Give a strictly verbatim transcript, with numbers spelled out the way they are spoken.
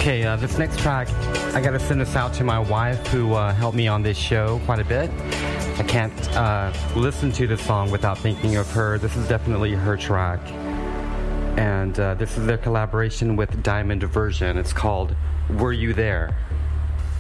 Okay, uh, this next track, I gotta send this out to my wife who uh, helped me on this show quite a bit. I can't uh, listen to this song without thinking of her. This is definitely her track. And uh, this is their collaboration with Diamond Version. It's called Were You There?